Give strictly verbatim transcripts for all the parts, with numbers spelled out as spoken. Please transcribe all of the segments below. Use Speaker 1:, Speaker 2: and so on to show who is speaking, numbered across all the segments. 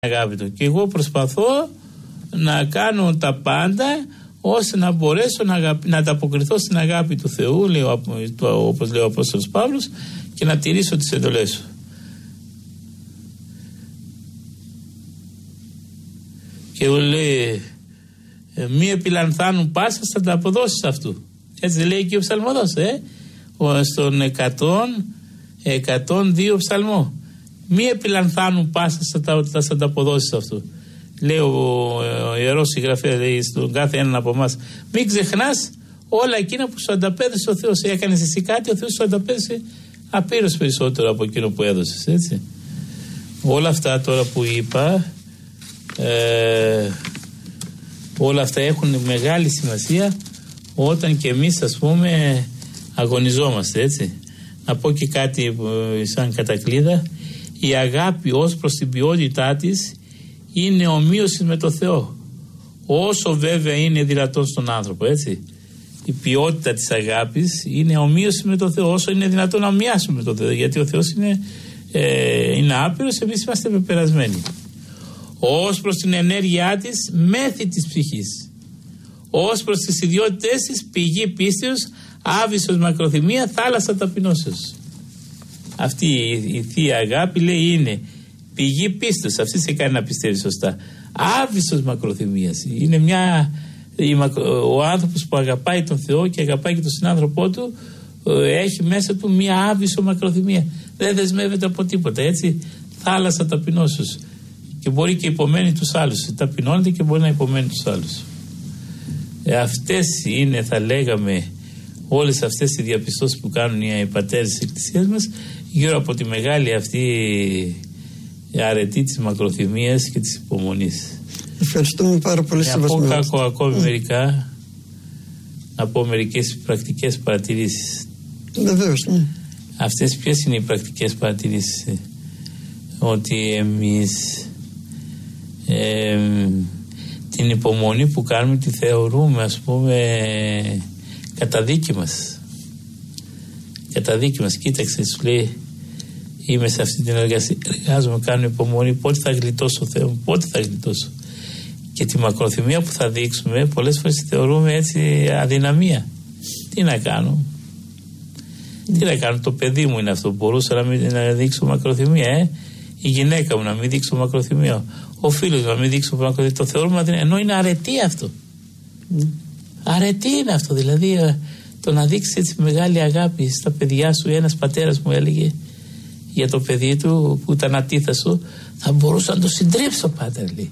Speaker 1: αγάπη του. Και εγώ προσπαθώ να κάνω τα πάντα ώστε να μπορέσω να, αγαπη, να ανταποκριθώ στην αγάπη του Θεού, λέει, όπως λέει ο Απόστολος Παύλος, και να τηρήσω τις εντολές του. Και λέει, μη επιλανθάνουν πάσα θα τα αποδώσεις αυτού. Έτσι λέει και ο ψαλμοδός, ε? στον εκατόν δύο ψαλμό. Μη επιλανθάνουν πάσα θα τα αποδώσεις αυτού. Λέει ο, ο ιερός συγγραφέας, λέει στον κάθε έναν από εμάς, μην ξεχνάς όλα εκείνα που σου ανταπέδωσε ο Θεός. Έκανες εσύ κάτι, ο Θεός σου ανταπέδωσε απείρως περισσότερο από εκείνο που έδωσες, έτσι. Όλα αυτά τώρα που είπα, ε, όλα αυτά έχουν μεγάλη σημασία όταν και εμείς, ας πούμε, αγωνιζόμαστε, έτσι. Να πω και κάτι σαν κατακλείδα. Η αγάπη ως προς την ποιότητά της είναι ομοίωση με το Θεό, όσο βέβαια είναι δυνατόν στον άνθρωπο, έτσι. Η ποιότητα της αγάπης είναι ομοίωση με το Θεό, όσο είναι δυνατόν να ομοιάσουμε με το Θεό, γιατί ο Θεός είναι, ε, είναι άπειρος, εμείς είμαστε πεπερασμένοι. Ως προς την ενέργειά της, μέθη της ψυχής, ως προς τις ιδιότητες της, πηγή πίστεως, άβυσσος μακροθυμία, θάλασσα ταπεινώσεως. Αυτή η, η θεία αγάπη, λέει, είναι πηγή πίστεως, αυτή σε κάνει να πιστεύει σωστά. Άβυσσος μακροθυμίας. Είναι μια, η, ο άνθρωπος που αγαπάει τον Θεό και αγαπάει και τον συνάνθρωπό του, έχει μέσα του μια άβυσσο μακροθυμία. Δεν δεσμεύεται από τίποτα, έτσι. Θάλασσα ταπεινώσεως. Και μπορεί και υπομένει τους άλλους. Ταπεινώνεται και μπορεί να υπομένει τους άλλους. Ε, αυτές είναι, θα λέγαμε, όλες αυτές οι διαπιστώσεις που κάνουν οι πατέρες της Εκκλησίας μας γύρω από τη μεγάλη αυτή αρετή της μακροθυμίας και της υπομονής.
Speaker 2: Ευχαριστούμε πάρα πολύ.
Speaker 1: Να πω κακό ακόμη mm. μερικά, να πω μερικές πρακτικές παρατηρήσεις.
Speaker 2: Βεβαίως, ναι.
Speaker 1: Αυτές ποιες είναι οι πρακτικές παρατηρήσεις? Ότι εμείς ε, την υπομονή που κάνουμε τη θεωρούμε, ας πούμε, καταδίκη μας. Καταδίκη μας. Κοίταξε, σου λέει, είμαι σε αυτή την εργασία, εργάζομαι, κάνω υπομονή, πότε θα γλιτώσω, Θεό, πότε θα γλιτώσω. Και τη μακροθυμία που θα δείξουμε πολλές φορές τη θεωρούμε έτσι αδυναμία. Τι να κάνω, mm. τι να κάνω, το παιδί μου είναι αυτό που μπορούσα να, μην, να δείξω μακροθυμία, ε? Η γυναίκα μου να μην δείξω μακροθυμία, ο φίλος μου να μην δείξω μακροθυμία, το θεωρούμε αδυναμία, ενώ είναι αρετή αυτό. Mm. Αρετή είναι αυτό, δηλαδή το να δείξει έτσι μεγάλη αγάπη στα παιδιά σου. Ένας πατέρας μου έλεγε για το παιδί του που ήταν ατίθασο, θα μπορούσα να το συντρίψω, πάτερ, λέει.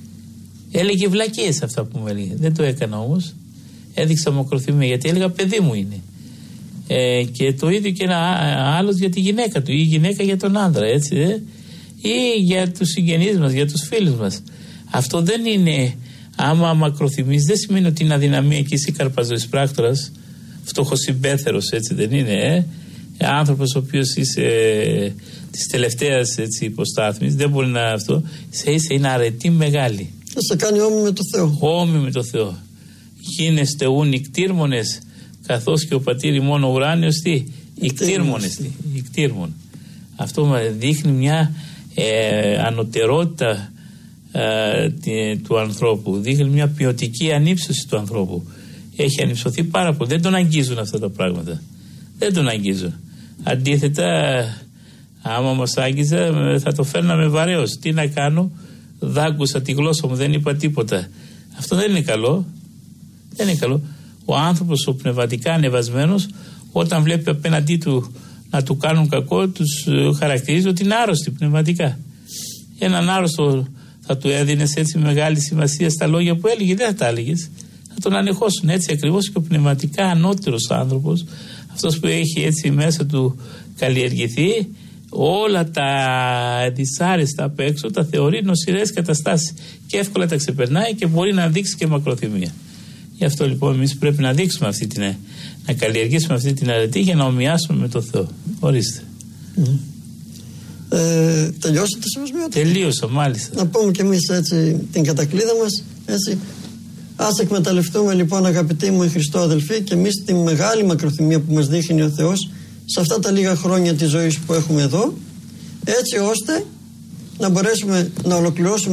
Speaker 1: Έλεγε βλακίες αυτά που μου έλεγε. Δεν το έκανα όμως. Έδειξα μακροθυμία γιατί έλεγα παιδί μου είναι. Ε, και το ίδιο και ένα άλλος για τη γυναίκα του, ή η γυναίκα για τον άντρα, έτσι, ε? Ή για τους συγγενείς μας, για τους φίλους μας. Αυτό δεν είναι, άμα μακροθυμείς, δεν σημαίνει ότι είναι αδυναμία και είσαι καρπαζοής πράκτορας, φτωχοσυμπέθερος, έτσι δεν είναι, ε? Άνθρωπος ο οποίος είσαι ε, της τελευταίας, έτσι, υποστάθμης, δεν μπορεί να αυτό, σε είσαι, είναι αρετή μεγάλη.
Speaker 2: Θα σε κάνει όμοι με το Θεό.
Speaker 1: Όμοι με το Θεό. Γίνεστε ούν ικτήρμονες, καθώς και ο πατήρ ημών ο ουράνιος, τι, ικτήρμονες, τι, ικτήρμον. Αυτό μας δείχνει μια ε, ανωτερότητα ε, τι, του ανθρώπου, δείχνει μια ποιοτική ανύψωση του ανθρώπου. Έχει ανυψωθεί πάρα πολύ. Δεν τον αγγίζουν αυτά τα πράγματα. Δεν τον αγγίζουν. Αντίθετα, άμα μας άγγιζε, θα το φέρναμε βαρέως. Τι να κάνω, δάγκουσα τη γλώσσα μου, δεν είπα τίποτα. Αυτό δεν είναι καλό. Δεν είναι καλό. Ο άνθρωπος, ο πνευματικά ανεβασμένος, όταν βλέπει απέναντί του να του κάνουν κακό, τους χαρακτηρίζει ότι είναι άρρωστοι πνευματικά. Έναν άρρωστο θα του έδινες έτσι μεγάλη σημασία στα λόγια που έλεγε? Δεν θα τα έλεγες. Θα τον ανεχώσουν. Έτσι ακριβώς και ο πνευματικά ανώτερος άνθρωπος, αυτός που έχει έτσι μέσα του καλλιεργηθεί, όλα τα δυσάρεστα απ' έξω τα θεωρεί νοσηρές καταστάσεις και εύκολα τα ξεπερνάει και μπορεί να δείξει και μακροθυμία. Γι' αυτό λοιπόν εμείς πρέπει να δείξουμε αυτή την, να καλλιεργήσουμε αυτή την αρετή για να ομοιάσουμε με το Θεό. Ορίστε.
Speaker 2: Mm. Ε, τελειώσατε σεβασμιότητα?
Speaker 1: Τελείωσα, μάλιστα.
Speaker 2: Να πούμε κι εμείς έτσι την κατακλείδα μας, έτσι. Ας εκμεταλλευτούμε λοιπόν, αγαπητοί μου Χριστό αδελφοί, και εμείς τη μεγάλη μακροθυμία που μας δείχνει ο Θεός σε αυτά τα λίγα χρόνια της ζωής που έχουμε εδώ, έτσι ώστε να μπορέσουμε να ολοκληρώσουμε